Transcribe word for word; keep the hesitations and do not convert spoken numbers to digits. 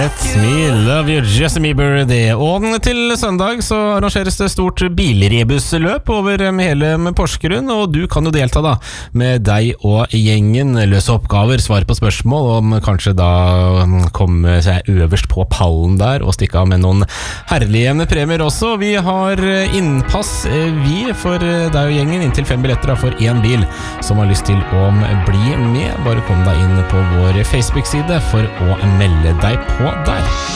Let me love you, Justin Bieber det. Og til søndag så arrangeres det stort bilrebusløp over hele Porsgrunn, og du kan jo delta da med deg og gjengen, løse oppgaver, svare på spørsmål, om kanskje da komme seg øverst på pallen der og stikke av med noen herlige premier også. Vi har innpass vi for deg og gjengen, inntil fem billetter da for en bil som har lyst til å bli med. Bare kom deg inn på vår Facebook-side for å melde deg på der.